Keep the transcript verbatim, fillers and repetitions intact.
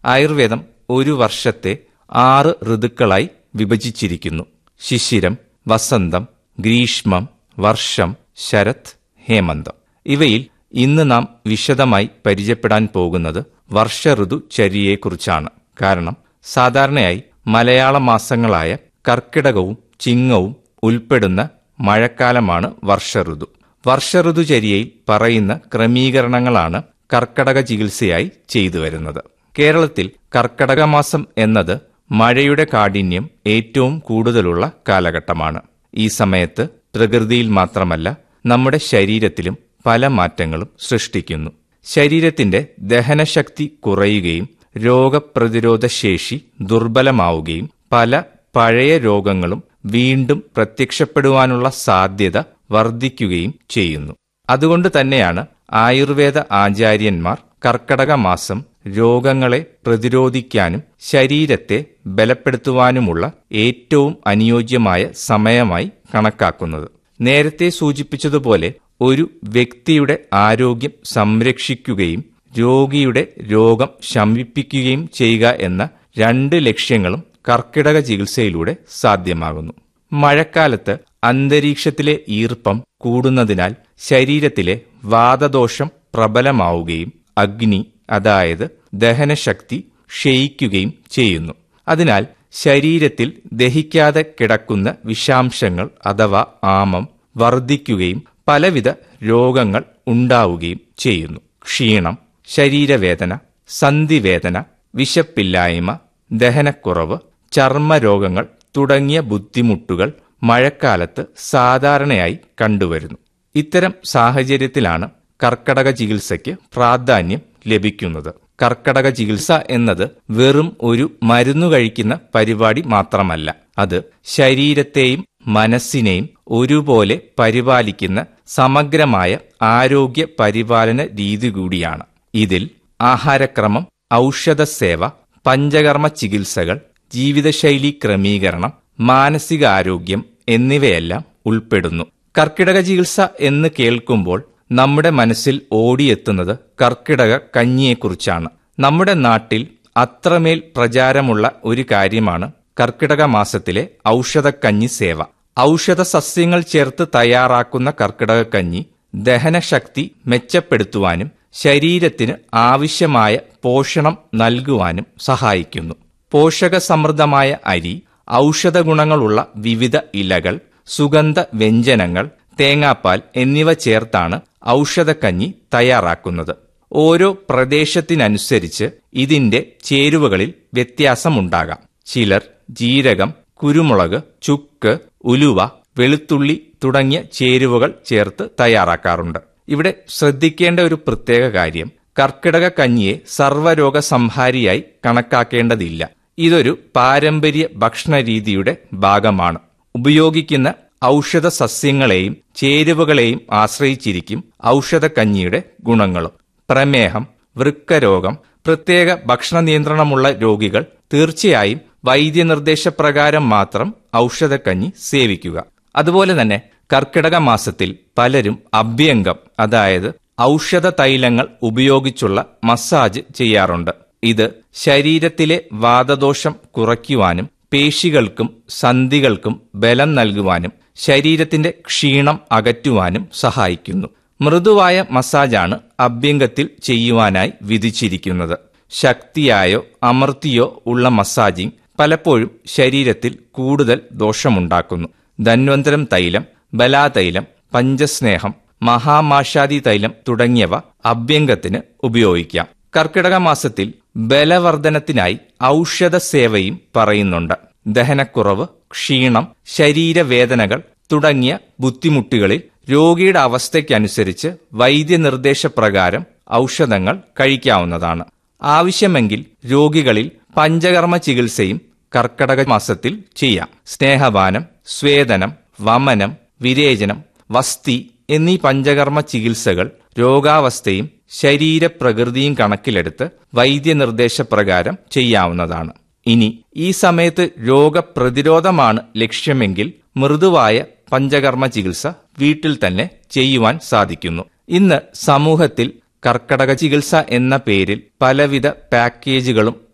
ആയുർവേദം ഒരു വർഷത്തെ ആറ് ഋതുക്കളായി വിഭജിച്ചിരിക്കുന്നു. ശിശിരം, വസന്തം, ഗ്രീഷ്മം, വർഷം, ശരത്, ഹേമന്തം. ഇവയിൽ ഇന്ന് നാം വിശദമായി പരിചയപ്പെടാൻ പോകുന്നത് വർഷഋതു ചര്യയെക്കുറിച്ചാണ്. കാരണം സാധാരണയായി മലയാള മാസങ്ങളായ കർക്കിടകവും ചിങ്ങവും ഉൾപ്പെടുന്ന മഴക്കാലമാണ് വർഷഋതു. വർഷഋതുചര്യയിൽ പറയുന്ന ക്രമീകരണങ്ങളാണ് കർക്കടക ചികിത്സയായി ചെയ്തു വരുന്നത്. കേരളത്തിൽ കർക്കടക മാസം എന്നത് മഴയുടെ കാഠിന്യം ഏറ്റവും കൂടുതലുള്ള കാലഘട്ടമാണ്. ഈ സമയത്ത് പ്രകൃതിയിൽ മാത്രമല്ല നമ്മുടെ ശരീരത്തിലും പല മാറ്റങ്ങളും സൃഷ്ടിക്കുന്നു. ശരീരത്തിന്റെ ദഹനശക്തി കുറയുകയും രോഗപ്രതിരോധ ശേഷി ദുർബലമാവുകയും പല പഴയ രോഗങ്ങളും വീണ്ടും പ്രത്യക്ഷപ്പെടുവാനുള്ള സാധ്യത വർദ്ധിക്കുകയും ചെയ്യുന്നു. അതുകൊണ്ട് തന്നെയാണ് ആയുർവേദ ആചാര്യന്മാർ കർക്കടക മാസം രോഗങ്ങളെ പ്രതിരോധിക്കാനും ശരീരത്തെ ബലപ്പെടുത്തുവാനുമുള്ള ഏറ്റവും അനുയോജ്യമായ സമയമായി കണക്കാക്കുന്നത്. നേരത്തെ സൂചിപ്പിച്ചതുപോലെ ഒരു വ്യക്തിയുടെ ആരോഗ്യം സംരക്ഷിക്കുകയും രോഗിയുടെ രോഗം ശമിപ്പിക്കുകയും ചെയ്യുക എന്ന രണ്ട് ലക്ഷ്യങ്ങളും കർക്കിടക ചികിത്സയിലൂടെ സാധ്യമാകുന്നു. മഴക്കാലത്ത് അന്തരീക്ഷത്തിലെ ഈർപ്പം കൂടുന്നതിനാൽ ശരീരത്തിലെ വാതദോഷം പ്രബലമാവുകയും അഗ്നി, അതായത് ദഹനശക്തി ക്ഷയിക്കുകയും ചെയ്യുന്നു. അതിനാൽ ശരീരത്തിൽ ദഹിക്കാതെ കിടക്കുന്ന വിഷാംശങ്ങൾ അഥവാ ആമം വർദ്ധിക്കുകയും പലവിധ രോഗങ്ങൾ ഉണ്ടാവുകയും ചെയ്യുന്നു. ക്ഷീണം, ശരീരവേദന, സന്ധിവേദന, വിശപ്പില്ലായ്മ, ദഹനക്കുറവ്, ചർമ്മരോഗങ്ങൾ തുടങ്ങിയ ബുദ്ധിമുട്ടുകൾ മഴക്കാലത്ത് സാധാരണയായി കണ്ടുവരുന്നു. ഇത്തരം സാഹചര്യത്തിലാണ് കർക്കടക ചികിത്സയ്ക്ക് പ്രാധാന്യം ലഭിക്കുന്നത്. കർക്കടക ചികിത്സ എന്നത് വെറും ഒരു മരുന്നു കഴിക്കുന്ന പരിപാടി മാത്രമല്ല. അത് ശരീരത്തെയും മനസ്സിനെയും ഒരുപോലെ പരിപാലിക്കുന്ന സമഗ്രമായ ആരോഗ്യ പരിപാലന രീതി കൂടിയാണ്. ഇതിൽ ആഹാരക്രമം, ഔഷധസേവ, പഞ്ചകർമ്മ ചികിത്സകൾ, ജീവിതശൈലി ക്രമീകരണം, മാനസികാരോഗ്യം എന്നിവയെല്ലാം ഉൾപ്പെടുന്നു. കർക്കിടക ചികിത്സ എന്ന് കേൾക്കുമ്പോൾ നമ്മുടെ മനസ്സിൽ ഓടിയെത്തുന്നത് കർക്കിടക കഞ്ഞിയെക്കുറിച്ചാണ്. നമ്മുടെ നാട്ടിൽ അത്രമേൽ പ്രചാരമുള്ള ഒരു കാര്യമാണ് കർക്കിടക മാസത്തിലെ ഔഷധക്കഞ്ഞി സേവ. ഔഷധ സസ്യങ്ങൾ ചേർത്ത് തയ്യാറാക്കുന്ന കർക്കിടക കഞ്ഞി ദഹനശക്തി മെച്ചപ്പെടുത്തുവാനും ശരീരത്തിന് ആവശ്യമായ പോഷണം നൽകുവാനും സഹായിക്കുന്നു. പോഷകസമൃദ്ധമായ അരി, ഔഷധ ഗുണങ്ങളുള്ള വിവിധ ഇലകൾ, സുഗന്ധ വ്യഞ്ജനങ്ങൾ, തേങ്ങാപ്പാൽ എന്നിവ ചേർത്താണ് ഔഷധക്കഞ്ഞി തയ്യാറാക്കുന്നത്. ഓരോ പ്രദേശത്തിനനുസരിച്ച് ഇതിന്റെ ചേരുവകളിൽ വ്യത്യാസമുണ്ടാകാം. ചിലർ ജീരകം, കുരുമുളക്, ചുക്ക്, ഉലുവ, വെളുത്തുള്ളി തുടങ്ങിയ ചേരുവകൾ ചേർത്ത് തയ്യാറാക്കാറുണ്ട്. ഇവിടെ ശ്രദ്ധിക്കേണ്ട ഒരു പ്രത്യേക കാര്യം, കർക്കിടക കഞ്ഞിയെ സർവ്വരോഗ സംഹാരിയായി കണക്കാക്കേണ്ടതില്ല. ഇതൊരു പാരമ്പര്യ ഭക്ഷണരീതിയുടെ ഭാഗമാണ്. ഉപയോഗിക്കുന്ന ഔഷധ സസ്യങ്ങളെയും ചേരുവകളെയും ആശ്രയിച്ചിരിക്കും ഔഷധക്കഞ്ഞിയുടെ ഗുണങ്ങളും. പ്രമേഹം, വൃക്കരോഗം, പ്രത്യേക ഭക്ഷണ നിയന്ത്രണമുള്ള രോഗികൾ തീർച്ചയായും വൈദ്യനിർദ്ദേശപ്രകാരം മാത്രം ഔഷധക്കഞ്ഞി സേവിക്കുക. അതുപോലെ തന്നെ കർക്കിടക മാസത്തിൽ പലരും അഭ്യംഗം, അതായത് ഔഷധ തൈലങ്ങൾ ഉപയോഗിച്ചുള്ള മസാജ് ചെയ്യാറുണ്ട്. ഇത് ശരീരത്തിലെ വാതദോഷം കുറയ്ക്കുവാനും പേശികൾക്കും സന്ധികൾക്കും ബലം നൽകുവാനും ശരീരത്തിന്റെ ക്ഷീണം അകറ്റുവാനും സഹായിക്കുന്നു. മൃദുവായ മസാജാണ് അഭ്യംഗത്തിൽ ചെയ്യുവാനായി വിധിച്ചിരിക്കുന്നത്. ശക്തിയായോ അമർത്തിയോ ഉള്ള മസാജിംഗ് പലപ്പോഴും ശരീരത്തിൽ കൂടുതൽ ദോഷമുണ്ടാക്കുന്നു. ധന്വന്തരം തൈലം, ബലാതൈലം, പഞ്ചസ്നേഹം, മഹാമാഷാദി തൈലം തുടങ്ങിയവ അഭ്യംഗത്തിന് ഉപയോഗിക്കാം. കർക്കിടക മാസത്തിൽ ബലവർദ്ധനത്തിനായി ഔഷധ സേവയും പറയുന്നുണ്ട്. ദഹനക്കുറവ്, ക്ഷീണം, ശരീരവേദനകൾ തുടങ്ങിയ ബുദ്ധിമുട്ടുകളിൽ രോഗിയുടെ അവസ്ഥയ്ക്കനുസരിച്ച് വൈദ്യനിർദ്ദേശപ്രകാരം ഔഷധങ്ങൾ കഴിക്കാവുന്നതാണ്. ആവശ്യമെങ്കിൽ രോഗികളിൽ പഞ്ചകർമ്മ ചികിത്സയും കർക്കടക മാസത്തിൽ ചെയ്യാം. സ്നേഹപാനം, സ്വേദനം, വമനം, വിരേചനം, വസ്തി എന്നീ പഞ്ചകർമ്മ ചികിത്സകൾ രോഗാവസ്ഥയും ശരീരപ്രകൃതിയും കണക്കിലെടുത്ത് വൈദ്യനിർദ്ദേശപ്രകാരം ചെയ്യാവുന്നതാണ്. ഇനി ഈ സമയത്ത് രോഗപ്രതിരോധമാണ് ലക്ഷ്യമെങ്കിൽ മൃദുവായ പഞ്ചകർമ്മ ചികിത്സ വീട്ടിൽ തന്നെ ചെയ്യുവാൻ സാധിക്കുന്നു. ഇന്ന് സമൂഹത്തിൽ കർക്കടക ചികിത്സ എന്ന പേരിൽ പലവിധ പാക്കേജുകളും